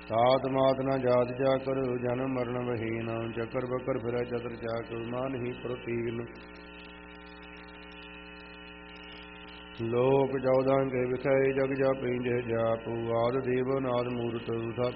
ਤਾਤ ਮਾਤ ਨ ਜਾਤ ਚਾਕਰ ਜਨਮ ਮਰਨ ਵਹੀਨ ਚੱਕਰ ਬਕਰ ਫਿਰੈ ਚਤਰ ਚਾਕ ਮਨ ਹੀ ਪ੍ਰਤੀਨ ਲੋਕ 14 ਕੇ ਵਿਖੇ ਜਗ ਜਾਪੀ ਜੇ ਜਾਪੂ ਆਦ ਦੇਵ ਨਾਦ ਮੂਰਤ